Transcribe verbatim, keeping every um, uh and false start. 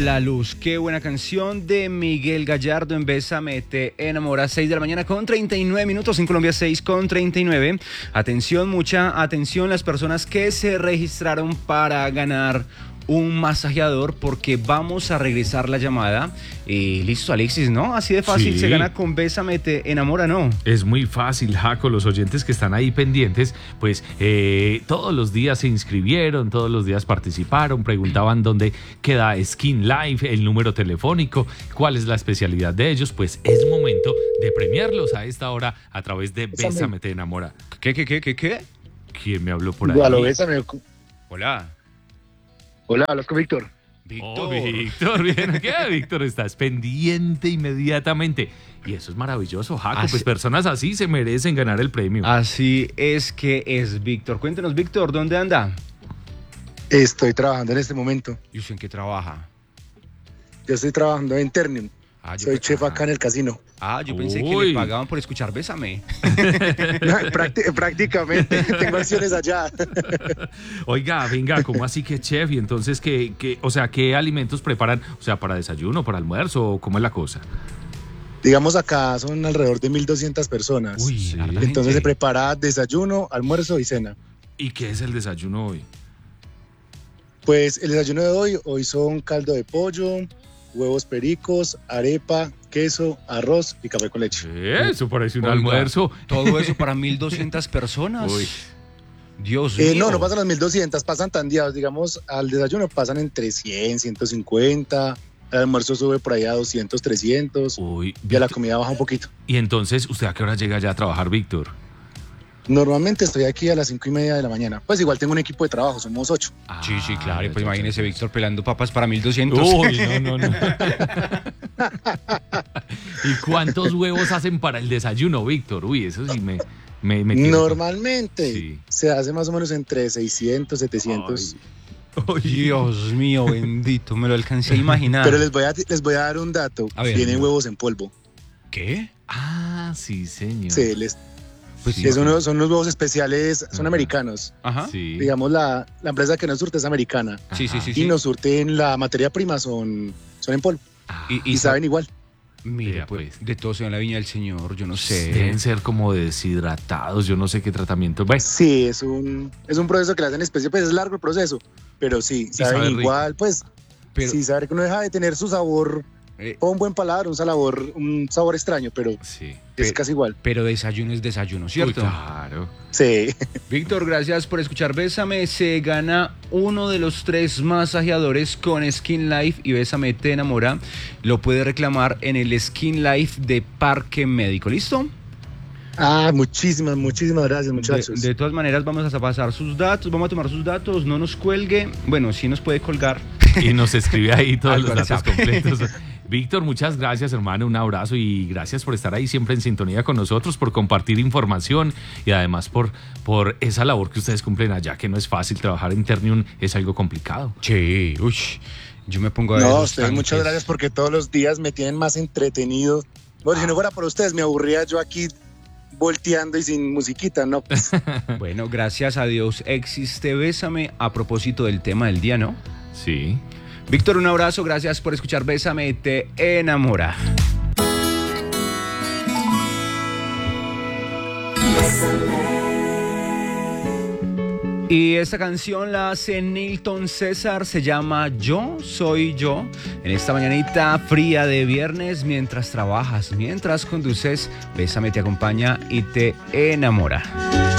la luz. Qué buena canción de Miguel Gallardo en Bésame te enamora. seis de la mañana con treinta y nueve minutos en Colombia, seis con treinta y nueve. Atención, mucha atención las personas que se registraron para ganar un masajeador, porque vamos a regresar la llamada. Y listo, Alexis, ¿no? Así de fácil, sí. Se gana con Bésame te enamora, ¿no? Es muy fácil, Jaco. Los oyentes que están ahí pendientes, pues eh, todos los días se inscribieron, todos los días participaron, preguntaban dónde queda Skin Life, el número telefónico, cuál es la especialidad de ellos. Pues es momento de premiarlos a esta hora a través de Bésame te enamora. ¿Qué, qué, qué, qué, qué? ¿Quién me habló por ahí? Aló, Bésame. Hola. Hola, hablas con Víctor. Víctor. Oh, Víctor, bien, ¿qué? Víctor, estás pendiente inmediatamente. Y eso es maravilloso, Jaco. Así, pues personas así se merecen ganar el premio. Así es que es, Víctor. Cuéntenos, Víctor, ¿dónde anda? Estoy trabajando en este momento. ¿Y usted en qué trabaja? Yo estoy trabajando en Ternium. Ah, Soy pe- chef acá en el casino. Ah, yo pensé Uy. que le pagaban por escuchar Bésame. No, prácti- prácticamente, tengo acciones allá. Oiga, venga, ¿cómo así que chef? Y entonces, ¿qué, qué, o sea, ¿qué alimentos preparan? O sea, ¿para desayuno, para almuerzo? ¿Cómo es la cosa? Digamos, acá son alrededor de mil doscientas personas. Uy, sí. Entonces gente. Se prepara desayuno, almuerzo y cena. ¿Y qué es el desayuno hoy? Pues el desayuno de hoy, hoy son caldo de pollo, huevos pericos, arepa, queso, arroz y café con leche. Eso parece un Oiga, almuerzo. Todo eso para mil doscientas personas. Uy. Dios eh, mío. No, no pasan las mil doscientas, pasan tandeados. Digamos, al desayuno pasan entre cien, ciento cincuenta. El almuerzo sube por ahí a doscientos, trescientos. Uy, y a la comida baja un poquito. Y entonces, ¿usted a qué hora llega ya a trabajar, Víctor? Normalmente estoy aquí a las cinco y media de la mañana. Pues igual tengo un equipo de trabajo, somos ocho. Ah, sí, sí, claro. Y pues imagínese Víctor pelando papas para mil doscientos. Uy, no, no, no. ¿Y cuántos huevos hacen para el desayuno, Víctor? Uy, eso sí me... me, me Normalmente sí. Se hace más o menos entre seiscientos, setecientos. Ay. Oh, Dios mío, bendito, me lo alcancé a imaginar. Pero les voy a, les voy a dar un dato. Ver, Tienen no. huevos en polvo. ¿Qué? Ah, sí, señor. Sí, les... Pues sí, es uno, son unos huevos especiales, son Ajá. americanos. Ajá. Sí. Digamos, la, la empresa que nos surte es americana. Sí, sí, sí. Y sí. nos surten la materia prima, son, son en polvo. Ah. Y, y, y saben igual. Mira, pues, de todo en la viña del Señor, yo no sé. Deben ser como deshidratados, yo no sé qué tratamiento. Bueno. Sí, es un, es un proceso que le hacen especie, pues es largo el proceso. Pero sí, saben sabe igual, rico. Pues, pero, sí, saber que no deja de tener su sabor. Eh, o un buen paladar, un sabor, un sabor extraño, pero sí, es pero, casi igual. Pero desayuno es desayuno, ¿cierto? Uy, claro. Sí. Víctor, gracias por escuchar Bésame. Se gana uno de los tres masajeadores con Skin Life y Bésame te enamora. Lo puede reclamar en el Skin Life de Parque Médico. ¿Listo? Ah, muchísimas, muchísimas gracias, muchachos. De, de todas maneras, vamos a pasar sus datos, vamos a tomar sus datos, no nos cuelgue. Bueno, sí nos puede colgar. Y nos escribe ahí todos los datos completos. Víctor, muchas gracias, hermano, un abrazo y gracias por estar ahí siempre en sintonía con nosotros, por compartir información y además por, por esa labor que ustedes cumplen allá, que no es fácil. Trabajar en Ternium es algo complicado. Sí, uy, yo me pongo a ver. No, ustedes muchas gracias porque todos los días me tienen más entretenido. Bueno, ah. si no fuera por ustedes, me aburría yo aquí volteando y sin musiquita, ¿no? Bueno, gracias a Dios existe Bésame a propósito del tema del día, ¿no? Sí. Víctor, un abrazo, gracias por escuchar Bésame te enamora. Y esta canción la hace Nilton César, se llama Yo Soy Yo. En esta mañanita fría de viernes, mientras trabajas, mientras conduces, Bésame te acompaña y te enamora.